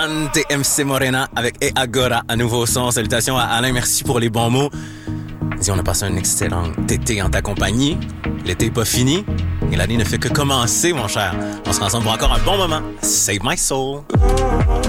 Dante MC Morena avec E Agora, un nouveau son. Salutations à Alain, merci pour les bons mots. Dis, on a passé un excellent été en ta compagnie. L'été n'est pas fini et l'année ne fait que commencer, mon cher. On sera ensemble pour encore un bon moment. Save my soul.